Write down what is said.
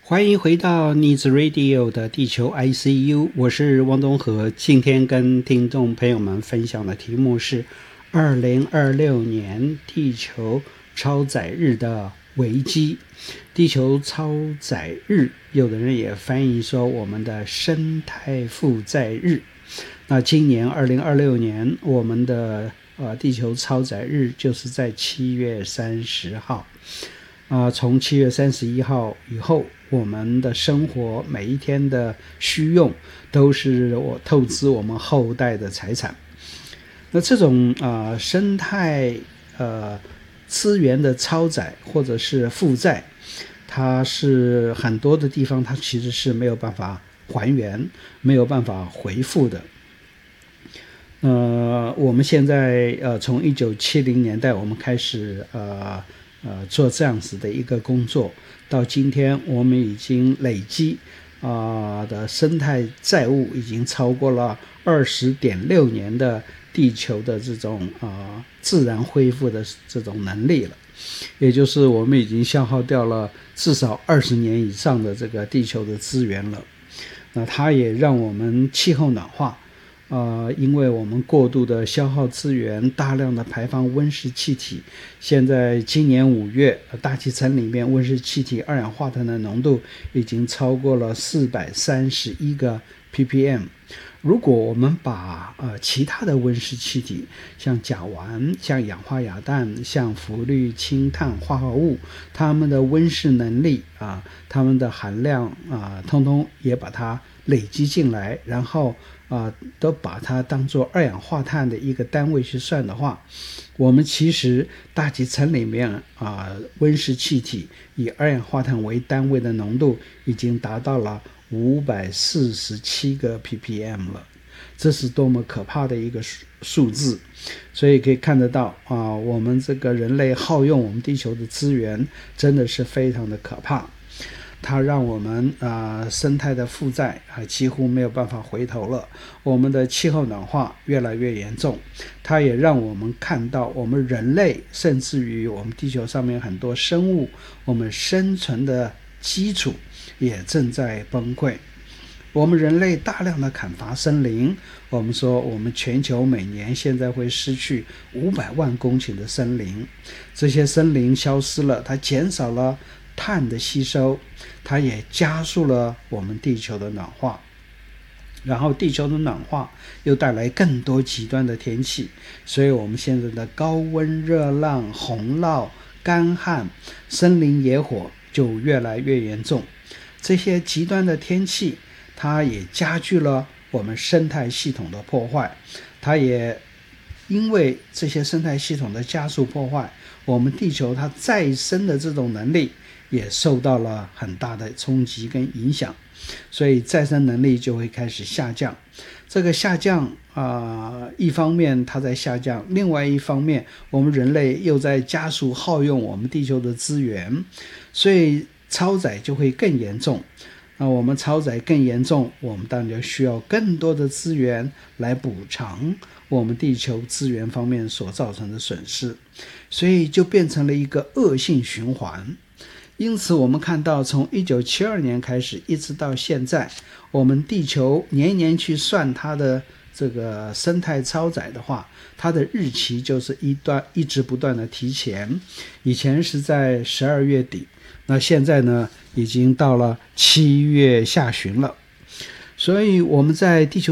欢迎回到 Needs Radio 的地球 ICU， 我是汪东和。今天跟听众朋友们分享的题目是2026年地球超载日的危机。地球超载日，有的人也翻译说我们的生态负载日。那今年2026年我们的地球超载日就是在7月30号。从7月31号以后，我们的生活每一天的需用都是透支我们后代的财产。那这种生态资源的超载或者是负债，它是很多的地方它其实是没有办法还原，没有办法回复的。我们现在从1970年代我们开始做这样子的一个工作，到今天我们已经累积的生态债务已经超过了20.6年的地球的这种自然恢复的这种能力了，也就是我们已经消耗掉了至少20年以上的这个地球的资源了。那它也让我们气候暖化，因为我们过度的消耗资源，大量的排放温室气体，现在今年5月大气层里面温室气体二氧化碳的浓度已经超过了431个 ppm。 如果我们把其他的温室气体，像甲烷、像氧化亚氮、像氟氯氢碳化合物，它们的温室能力它们的含量通通也把它累积进来，然后都把它当作二氧化碳的一个单位去算的话，我们其实大气层里面温室气体以二氧化碳为单位的浓度已经达到了547个 ppm 了，这是多么可怕的一个数字。所以可以看得到我们这个人类耗用我们地球的资源真的是非常的可怕。它让我们生态的负债几乎没有办法回头了，我们的气候暖化越来越严重，它也让我们看到我们人类甚至于我们地球上面很多生物，我们生存的基础也正在崩溃。我们人类大量的砍伐森林，我们说我们全球每年现在会失去500万公顷的森林，这些森林消失了，它减少了碳的吸收，它也加速了我们地球的暖化，然后地球的暖化又带来更多极端的天气，所以我们现在的高温、热浪、洪涝、干旱、森林野火就越来越严重。这些极端的天气它也加剧了我们生态系统的破坏，它也因为这些生态系统的加速破坏，我们地球它再生的这种能力也受到了很大的冲击跟影响，所以再生能力就会开始下降。这个下降一方面它在下降，另外一方面我们人类又在加速耗用我们地球的资源，所以超载就会更严重。那我们超载更严重，我们当然就需要更多的资源来补偿我们地球资源方面所造成的损失，所以就变成了一个恶性循环。因此我们看到从1972年开始一直到现在，我们地球年年去算它的这个生态超载的话，它的日期就是一直不断的提前。以前是在12月底，那现在呢已经到了7月下旬了。所以我们在地球